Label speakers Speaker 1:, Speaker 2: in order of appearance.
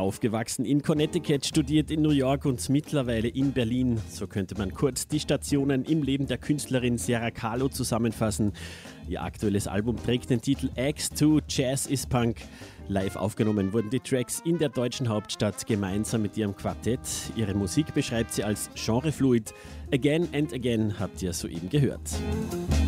Speaker 1: Aufgewachsen in Connecticut, studiert in New York und mittlerweile in Berlin. So könnte man kurz die Stationen im Leben der Künstlerin Sarah Kahlo zusammenfassen. Ihr aktuelles Album trägt den Titel X2 Jazz is Punk. Live aufgenommen wurden die Tracks in der deutschen Hauptstadt gemeinsam mit ihrem Quartett. Ihre Musik beschreibt sie als genrefluid. Again and Again habt ihr soeben gehört.